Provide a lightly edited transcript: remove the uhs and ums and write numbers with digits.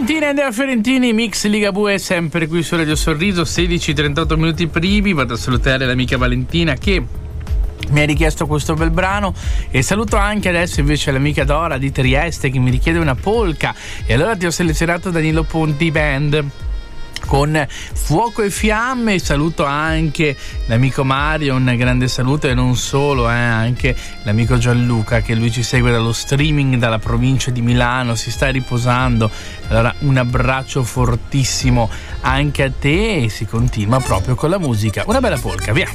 Valentina e Andrea Fiorentini, Mix Ligabue, sempre qui su Radio Sorriso, 16:38 minuti primi. Vado a salutare l'amica Valentina che mi ha richiesto questo bel brano, e saluto anche adesso invece l'amica Dora di Trieste che mi richiede una polka, e allora ti ho selezionato Danilo Ponti Band con Fuoco e Fiamme. Saluto anche l'amico Mario, un grande saluto, e non solo, anche l'amico Gianluca, che lui ci segue dallo streaming dalla provincia di Milano, si sta riposando. Allora un abbraccio fortissimo anche a te, e si continua proprio con la musica. Una bella polka, via.